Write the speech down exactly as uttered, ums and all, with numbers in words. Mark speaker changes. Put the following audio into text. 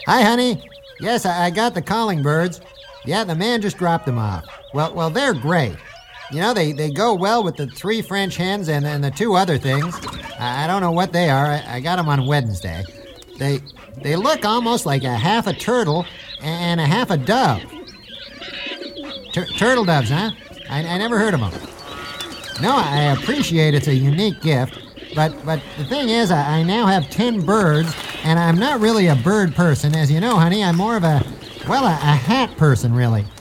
Speaker 1: Hi, honey. Yes, I, I got the calling birds. Yeah, the man just dropped them off. Well, well, they're great. You know, they, they go well with the three French hens and, and the two other things. I, I don't know what they are. I, I got them on Wednesday. They they look almost like a half a turtle and a half a dove. Tur- turtle doves, huh? I, I never heard of them. No, I appreciate it's a unique gift, but but the thing is, I, I now have ten birds, and I'm not really a bird person. As you know, honey, I'm more of a, well, a, a hat person, really.